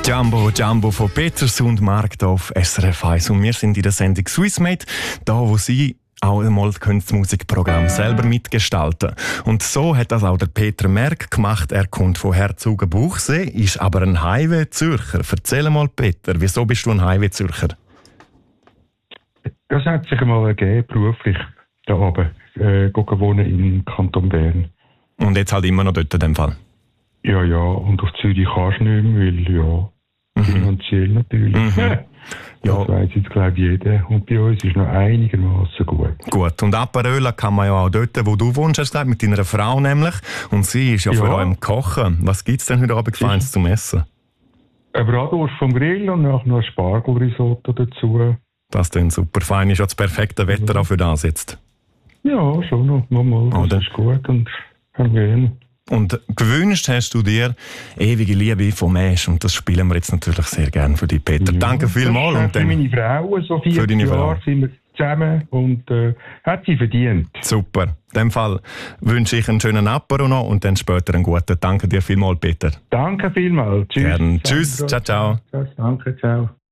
Jumbo Jumbo von Peters und Mark hier auf SRF 1. Und wir sind in der Sendung Swissmade, da wo Sie auch einmal das Musikprogramm selber mitgestalten. Und so hat das auch der Peter Merck gemacht. Er kommt von Herzogenbuchsee, ist aber ein Highway-Zürcher. Erzähl mal, Peter, wieso bist du ein Highway-Zürcher? Das hat sich einmal ergeben, beruflich, da oben. Wohnen im Kanton Bern. Und jetzt halt immer noch dort in dem Fall? Ja, und auf Zürich kannst du nicht mehr, weil finanziell natürlich. Ja. Das weiss jetzt, glaube ich, jeder. Und bei uns ist noch einigermaßen gut. Gut. Und Aperöla kann man ja auch dort, wo du wohnst, hast du gesagt, mit deiner Frau nämlich. Und sie ist ja vor allem Kochen. Was gibt es denn heute Abend Feines zum Essen? Ein Bratwurst vom Grill und noch ein Spargelrisotto dazu. Das klingt super fein. Ist ja das perfekte Wetter auch für das jetzt. Ja, schon noch. Mal. Das ist gut und gerne. Und gewünscht hast du dir ewige Liebe vom Mesch. Und das spielen wir jetzt natürlich sehr gerne für dich, Peter. Ja, danke vielmals. Und für meine Frau, so 4 Jahre sind wir zusammen und hat sie verdient. Super. In dem Fall wünsche ich einen schönen Apero noch und dann später einen guten. Danke dir vielmals, Peter. Danke vielmals. Tschüss. Gern. Tschüss. Ciao. Danke, ciao.